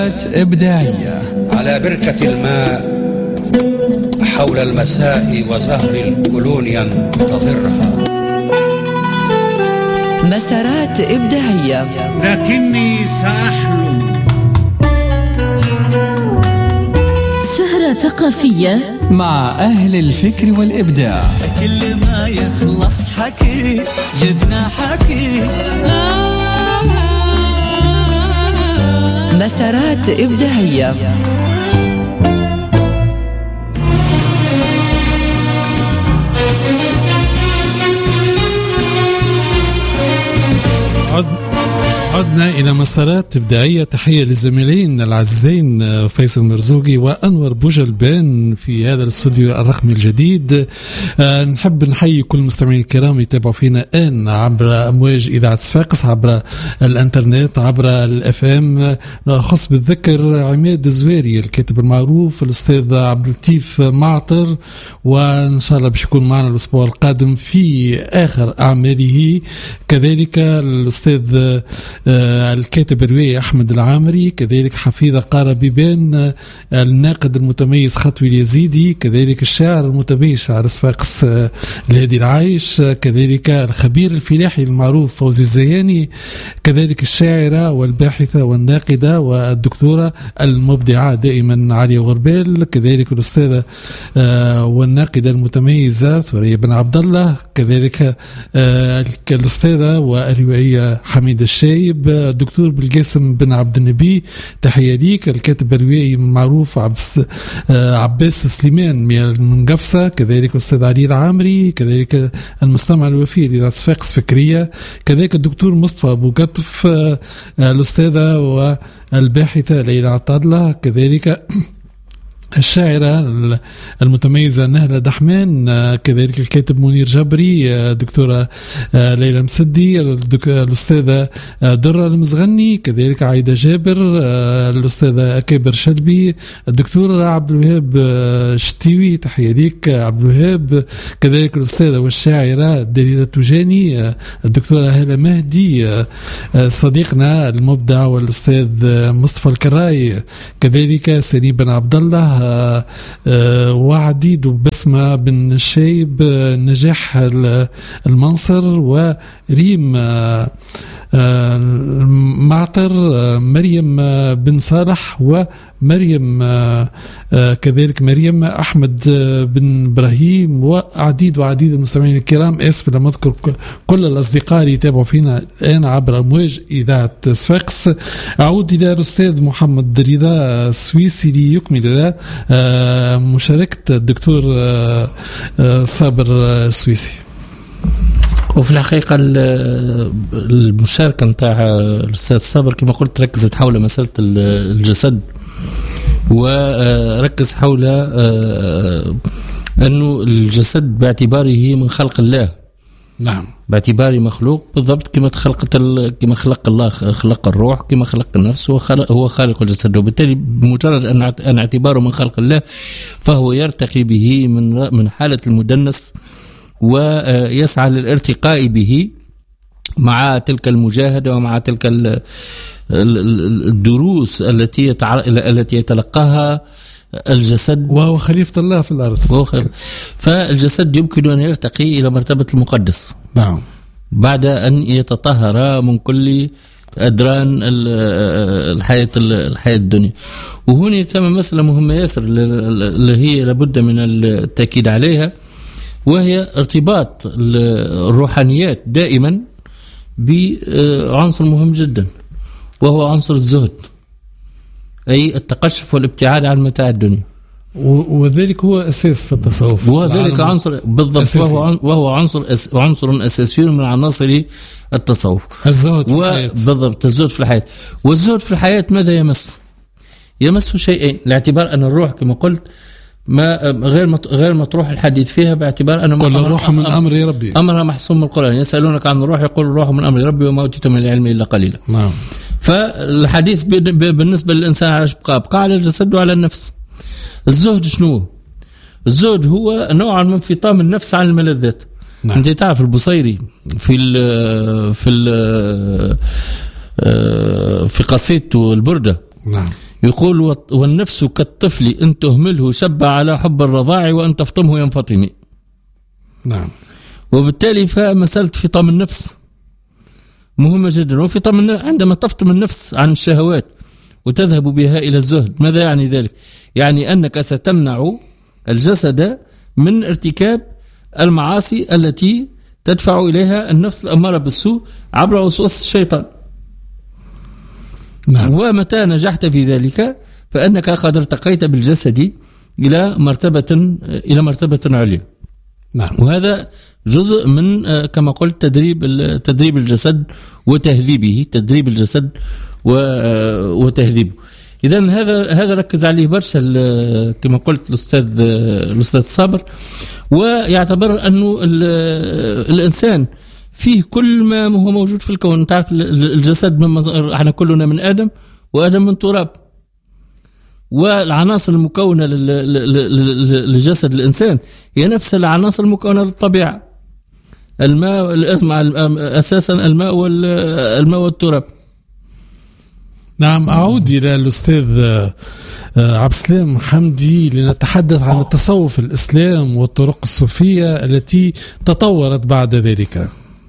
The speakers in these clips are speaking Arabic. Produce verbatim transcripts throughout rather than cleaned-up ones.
إبداعية على بركة الماء حول المساء وزهر الكولونيا تضرها. مسارات إبداعية لكني سأحلم. سهرة ثقافية مع أهل الفكر والإبداع. كل ما يخلص حكي جبنا حكي. مسارات إبداعية. عدنا إلى مسارات إبداعية. تحية للزميلين العزيزين فيصل مرزوقي وأنور بوجلبان في هذا الاستوديو الرقمي الجديد. أه نحب نحيي كل المستمعين الكرام يتابعوا فينا الآن عبر أمواج إذاعة صفاقس، عبر الانترنت، عبر الاف ام. خص بالذكر عماد الزويري الكاتب المعروف، الأستاذ عبد اللطيف معطر، وإن شاء الله باش يكون معنا الأسبوع القادم في آخر أعماله. كذلك الأستاذ آه الكاتب الروائي أحمد العامري، كذلك حفيظة قارة بيبان، آه الناقد المتميز خطوي اليزيدي، كذلك الشاعر المتميز شاعر صفاقس آه الهادي العايش، آه كذلك الخبير الفلاحي المعروف فوزي الزياني، كذلك الشاعرة والباحثة والناقدة والدكتورة المبدعة دائما عليا غربال، كذلك الأستاذة آه والناقدة المتميزة ثريا بن عبد الله، كذلك آه الأستاذة والروائية حميدة الشايب، الدكتور بالقاسم بن عبد النبي، تحية ليك. الكاتب الروائي المعروف عبد عباس سليمان من قفصة، كذلك الأستاذ علي العامري، كذلك المستمع الوفي لإذاعة صفاقس فكرية، كذلك الدكتور مصطفى أبو قطف، الأستاذة والباحثة ليلى عطادلة، كذلك الشاعرة المتميزة نهلة دحمان، كذلك الكاتب منير جبري، دكتورة ليلى مسدي، الأستاذة درة المزغني، كذلك عايدة جابر، الأستاذة أكابر شلبي، الدكتور عبد الوهاب شتيوي، تحية ليك عبد الوهاب، كذلك الأستاذة والشاعرة دليلة توجاني، الدكتورة هالة مهدي، صديقنا المبدع والأستاذ مصطفى الكراي، كذلك سليم بن عبد الله، آه آه وعديد وبسمة بن الشايب، آه نجاح المنصر، وريم آه آه معطر، آه مريم آه بن صالح، ومريم آه آه كذلك مريم أحمد آه بن إبراهيم، وعديد وعديد المستمعين الكرام. آسف لما أذكر كل الأصدقاء اللي يتابعوا فينا الآن عبر أمواج إذاعة صفاقس. أعود إلى الأستاذ محمد رضا السويسي ليكمل آه مشاركة الدكتور آه آه صابر السويسي. وفي الحقيقة المشاركة نتاع الأستاذ صابر كما قلت ركزت حول مسألة الجسد، وركز حول أنه الجسد باعتباره من خلق الله، نعم، باعتباره مخلوق بالضبط كما خلقت كما خلق الله، خلق الروح كما خلق النفس، هو خلق هو خالق الجسد، وبالتالي بمجرد أن اعتباره من خلق الله فهو يرتقي به من من حالة المدنس ويسعى للارتقاء به مع تلك المجاهدة ومع تلك الدروس التي التي يتلقاها الجسد، وهو خليفة الله في الأرض. فالجسد يمكن أن يرتقي إلى مرتبة المقدس، نعم، بعد أن يتطهر من كل أدران الحياة الحياة الدنيا. وهنا ثم مسألة مهمة ياسر اللي هي لابد من التأكيد عليها، وهي ارتباط الروحانيات دائما بعنصر مهم جدا، وهو عنصر الزهد، أي التقشف والابتعاد عن متاع الدنيا، وذلك هو أساس في التصوف، وذلك عنصر بالضبط، وهو وهو عنصر أس عنصر أساسي من عناصر التصوف، الزهد في الحياة. بالضبط، الزهد في الحياة. والزهد في الحياة ماذا يمس؟ يمس شيئين، لاعتبار أن الروح كما قلت ما غير غير مطروح الحديث فيها، باعتبار أن كل الروح من أمر ربي، أمرها محسوم من القرآن. يسألونك عن الروح يقول الروح من أمر ربي وما أوتيتم من العلم إلا قليلا. نعم. فالحديث بالنسبة للإنسان على بقى بقى على الجسد وعلى النفس. الزهد شنو؟ الزهد هو نوع من انفطام النفس عن الملذات. نعم. أنت تعرف البصيري في ال في ال في قصيدته البردة، نعم، يقول والنفس كالطفل إن تهمله شب على حب الرضاع وأن تفطمه ينفطم. نعم. وبالتالي فمسألة فطام النفس مهمة جدا. وفطام عندما تفطم النفس عن الشهوات وتذهب بها إلى الزهد، ماذا يعني ذلك؟ يعني أنك ستمنع الجسد من ارتكاب المعاصي التي تدفع إليها النفس الأمارة بالسوء عبر وسوس الشيطان. نعم. ومتى نجحت في ذلك فأنك قد ارتقيت بالجسد إلى مرتبة إلى مرتبة عليا. نعم. وهذا جزء من كما قلت تدريب تدريب الجسد وتهذيبه، تدريب الجسد وتهذيبه. إذا هذا هذا ركز عليه برشا كما قلت الأستاذ الأستاذ صابر، ويعتبر أنه الإنسان فيه كل ما هو موجود في الكون. تعرف الجسد من احنا كلنا من آدم وآدم من تراب، والعناصر المكونة لجسد الإنسان هي نفس العناصر المكونة للطبيعة. الماء الأسمع أساسا الماء والماء والتراب. نعم. أعود إلى الأستاذ عبد السلام حمدي لنتحدث عن التصوف الإسلام والطرق الصوفية التي تطورت بعد ذلك.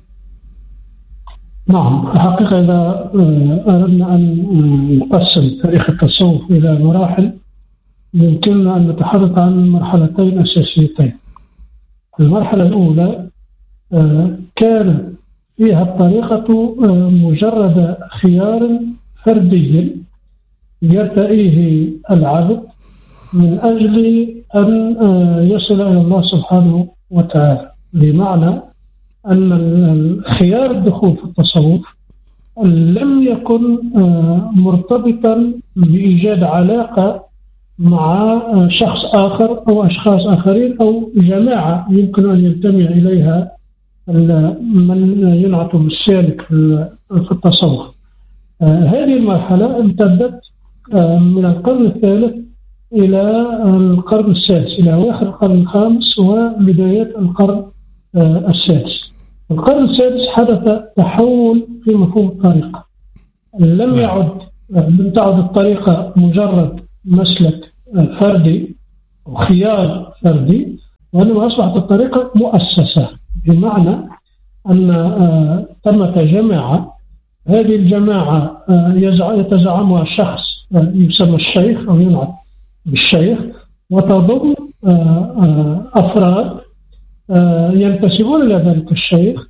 نعم، الحقيقة إذا أردنا أن نقسم تاريخ التصوف إلى مراحل يمكننا أن نتحدث عن مرحلتين أساسيتين. المرحلة الأولى كان فيها الطريقة مجرد خيار فردي يرتئيه العبد من أجل أن يصل إلى الله سبحانه وتعالى، بمعنى أن الخيار الدخول في التصوف لم يكن مرتبطا بإيجاد علاقة مع شخص آخر أو أشخاص آخرين أو جماعة يمكن أن ينتمي إليها من ينعت بالسالك في التصوف. هذه المرحلة امتدت من القرن الثالث إلى القرن السادس، إلى أواخر القرن الخامس وبدايات القرن السادس. القرن السادس حدث تحول في مفهوم الطريقة. لم يعد لم تعد الطريقة مجرد مسلك فردي أو خيار فردي، وإنما أصبحت الطريقة مؤسسة، بمعنى أن ثمة جماعة، هذه الجماعة يتزعمها شخص يسمى الشيخ أو ينعت بالشيخ، وتضم أفراد ينتسبون إلى ذلك الشيخ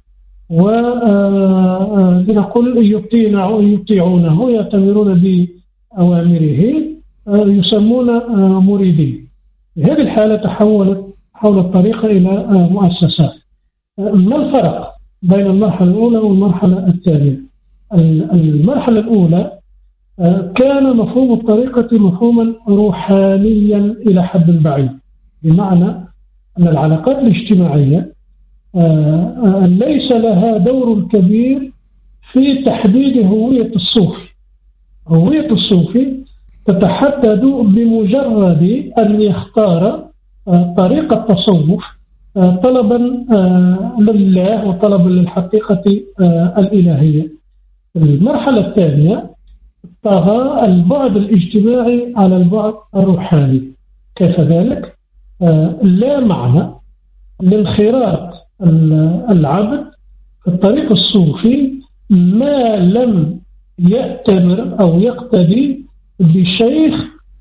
ولنقول يطيعونه يأتمرون بأوامره، يسمون مريدين. في هذه الحالة تحولت حول الطريقة إلى مؤسسات. ما الفرق بين المرحلة الأولى والمرحلة الثانية؟ المرحلة الأولى كان مفهوم الطريقة مفهوما روحانيا إلى حد بعيد، بمعنى أن العلاقات الاجتماعية ليس لها دور كبير في تحديد هوية الصوفي. هوية الصوفي تتحدد بمجرد أن يختار طريقة التصوف طلبا لله وطلبا للحقيقة الإلهية. المرحلة الثانية طغى البعد الاجتماعي على البعد الروحاني. كيف ذلك؟ لا معنى لانخراط العبد في الطريق الصوفي ما لم يأتمر أو يقتدي بشيخ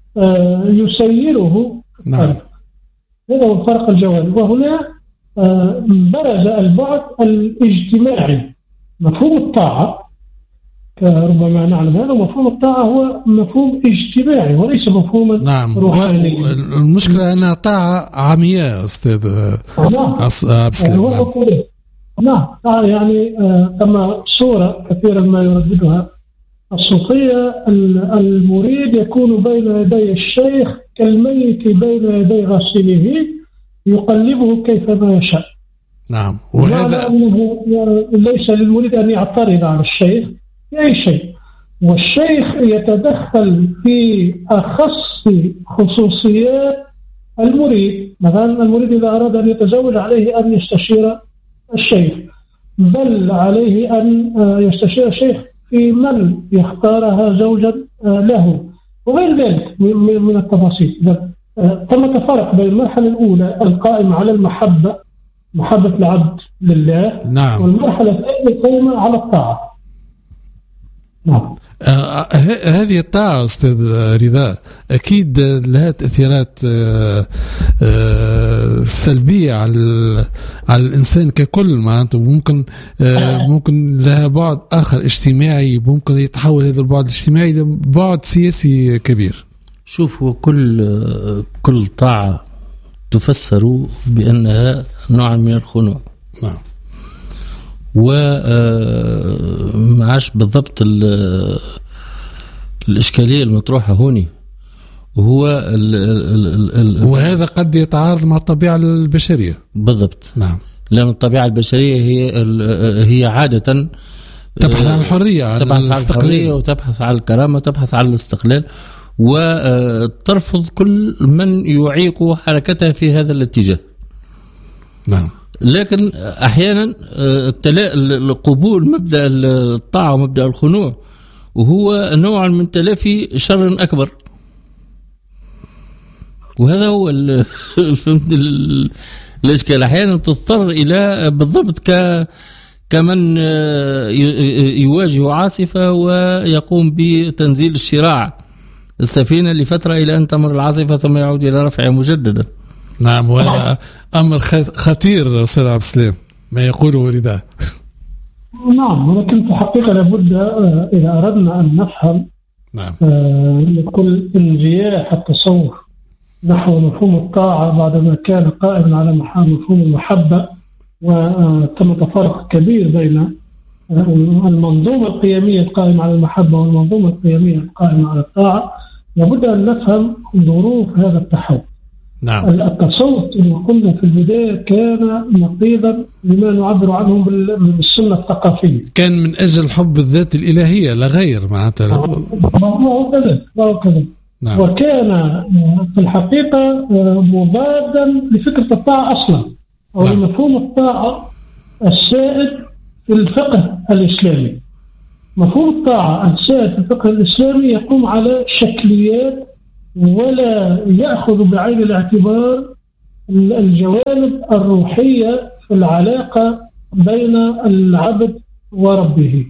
يسيره. نعم. هذا هو الفرق الجوهري. وهنا برز البعد الاجتماعي. مفهوم الطاعة ربما نعلم هذا، مفهوم الطاعة هو مفهوم اجتماعي وليس مفهوما نعم. روحاني. المشكلة أنها طاعة عمياء أستاذ عبد السلام. نعم. يعني كما صورة كثيرا ما يرددها الصوفية، المريد يكون بين يدي الشيخ كالميت بين يدي غاسله يقلبه كيفما يشاء. نعم. وهذا أنه ليس للمريد أن يعترض على الشيخ في أي شيء، والشيخ يتدخل في أخص خصوصيات المريد. مثلا المريد إذا أراد أن يتزوج عليه أن يستشير الشيخ، بل عليه أن يستشير الشيخ في من يختارها زوجا له. وغير ذلك من التفاصيل. ثمة فرق بين المرحلة الأولى القائمة على المحبة، محبة العبد لله، نعم. والمرحلة الثانية القائمة على الطاعة. نعم. آه هذه الطاعة أستاذ رضا أكيد لها تأثيرات آه آه سلبية على على الإنسان ككل، معناته ممكن آه ممكن لها بعد آخر اجتماعي، ممكن يتحول هذا البعد الاجتماعي لبعد سياسي كبير. شوف، هو كل كل طاعة تفسر بأنها نوع من الخنوع. نعم. ومعاش بالضبط الإشكالية المطروحة هوني، وهو ال ال ال وهذا قد يتعارض مع الطبيعة البشرية. بالضبط. نعم. لأن الطبيعة البشرية هي هي عادة تبحث عن الحرية، عن تبحث عن الحرية وتبحث عن الكرامة، تبحث عن الاستقلال، وترفض كل من يعيق حركتها في هذا الاتجاه. نعم. لكن أحيانا قبول مبدأ الطاعة ومبدأ الخنوع وهو نوع من تلافي شر أكبر، وهذا هو الإشكال. أحيانا تضطر إلى بالضبط ك كمن يواجه عاصفة ويقوم بتنزيل الشراع السفينة لفترة إلى أن تمر العاصفة ثم يعود إلى رفعها مجددا. نعم، وهذا أمر خطير أستاذ عبد السلام ما يقوله رضا. نعم، ولكن في الحقيقة لابد إذا أردنا أن نفهم نعم لكل انجياح التصوف نحو مفهوم الطاعة بعدما كان قائما على مفهوم المحبة، وتم تفرق كبير بين المنظومة القيمية القائمة على المحبة والمنظومة القيمية القائمة على الطاعة، لابد أن نفهم ظروف هذا التحول. نعم. التصوف كما قلنا في البداية كان نقيضا لما نعبر عنه بالسنة الثقافية، كان من أجل حب الذات الإلهية لا غير معناتها. وهو كذا وهو كذا. نعم. وكان في الحقيقة مضادا لفكرة الطاعة أصلا، أو نعم. لمفهوم الطاعة السائد في الفقه الإسلامي. مفهوم الطاعة السائد في الفقه الإسلامي يقوم على شكليات ولا يأخذ بعين الاعتبار الجوانب الروحية في العلاقة بين العبد وربه.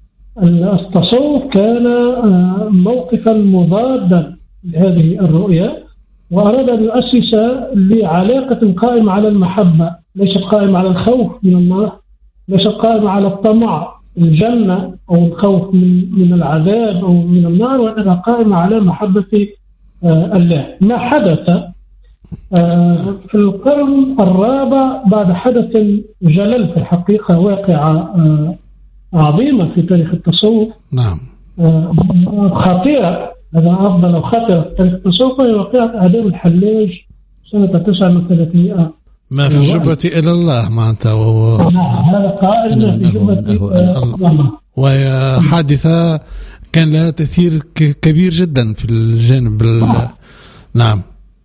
التصوف كان موقفا مضادا لهذه الرؤية، وأراد أن يؤسس لعلاقة قائمة على المحبة، ليست قائمة على الخوف من النار، ليست قائمة على الطمع الجنة أو الخوف من من العذاب أو من النار، وإنما قائمة على محبة الله. ما حدث في القرن الرابع بعد حدث جلل في الحقيقة، واقعة عظيمة في تاريخ التصوف. نعم. خطيرة، هذا أفضل وخطيرة في تاريخ التصوف، هي واقعة آداب الحلاج سنة تسعة وثلاثمائة. ما في جبتي إلى الله معناتها، وهو هذا قائل ما في جبتي الله، وهي حادثة كان لها تأثير كبير جدا في الجانب ال... نعم.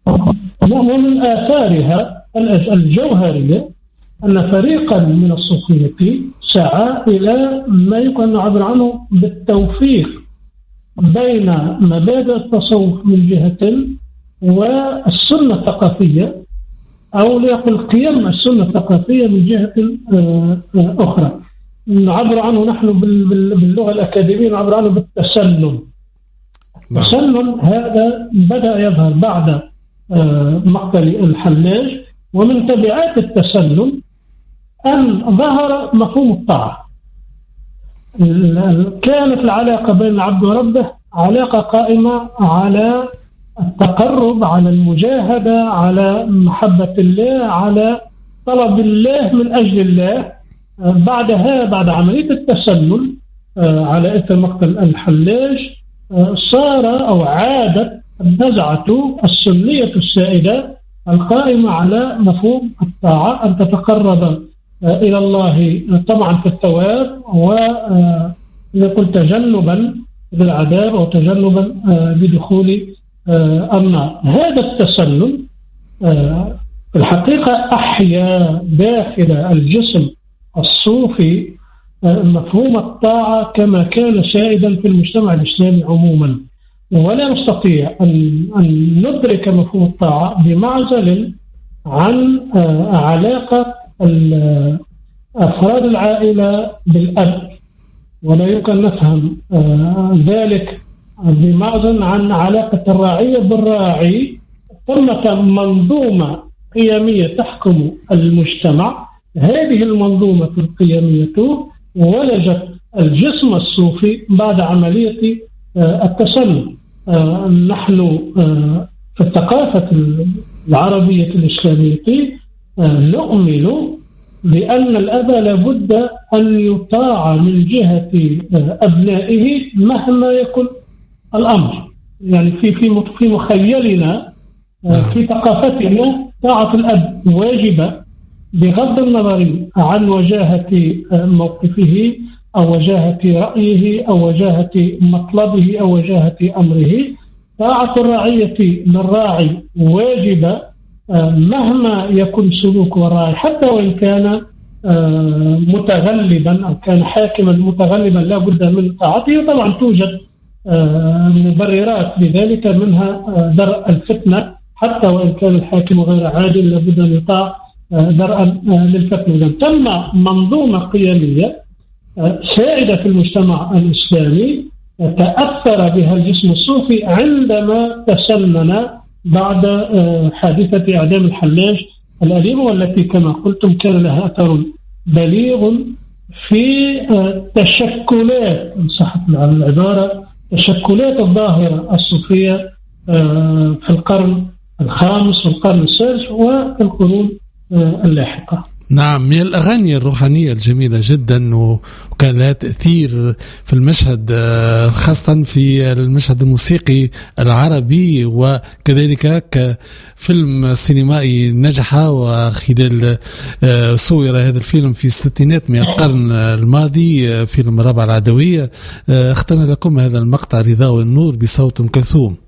ومن آثارها الجوهرية أن فريقا من الصوفية سعى إلى ما يمكن نعبر عنه بالتوفيق بين مبادئ التصوف من جهة والسنة الثقافية، أو ليقل قيم السنة الثقافية من جهة أخرى. نعبر عنه نحن باللغة الأكاديمية نعبر عنه بالتسنن. التسنن هذا بدأ يظهر بعد مقتل الحلاج، ومن تبعات التسنن أن ظهر مفهوم الطاعة. كانت العلاقة بين العبد وربه علاقة قائمة على التقرب، على المجاهدة، على محبة الله، على طلب الله من أجل الله. بعدها بعد عملية التسنن على إثر مقتل الحلاج صار أو عادت النزعة السنية السائدة القائمة على مفهوم الطاعة، أن تتقرب إلى الله طمعا في الثواب، ويقول تجنبا للعذاب أو تجنبا لدخول النار. هذا التسنن في الحقيقة أحيا داخل الجسم الصوفي مفهوم الطاعة كما كان سائدا في المجتمع الإسلامي عموما. ولا نستطيع أن, أن ندرك مفهوم الطاعة بمعزل عن علاقة أفراد العائلة بالأب، ولا يمكن نفهم ذلك بمعزل عن علاقة الراعية بالراعي. ثمة منظومة قيمية تحكم المجتمع، هذه المنظومة القيمية ولجت الجسم الصوفي بعد عملية التسلم. نحن في الثقافة العربية الإسلامية نؤمن بأن الأب لابد أن يطاع من جهة أبنائه مهما يكن الأمر. يعني في في في مخيلنا في ثقافتنا طاعة الأب واجبة بغض النظر عن وجاهة موقفه أو وجاهة رأيه أو وجاهة مطلبه أو وجاهة أمره. طاعة الرعية للراعي واجبة مهما يكون سلوك الراعي، حتى وإن كان متغلبا أو كان حاكما متغلبا لا بد من طاعته. طبعا توجد مبررات لذلك، منها درء الفتنة، حتى وإن كان الحاكم غير عادل لابد أن يطاع درءا للفتنة. تم منظومة قيمية سائدة في المجتمع الإسلامي تأثر بها الجسم الصوفي عندما تسنن بعد حادثة إعدام الحلاج الأليم، والتي كما قلتم كان لها أثر بليغ في تشكلات، إن صحت العبارة، تشكلات الظاهرة الصوفية في القرن الخامس والقرن السادس وفي القرون اللاحقة. نعم، من الأغاني الروحانية الجميلة جدا، وكان لها تأثير في المشهد، خاصة في المشهد الموسيقي العربي، وكذلك كفيلم سينمائي نجح. وخلال صور هذا الفيلم في الستينات من القرن الماضي، فيلم رابعة العدوية، اخترنا لكم هذا المقطع رضا والنور بصوت كلثوم.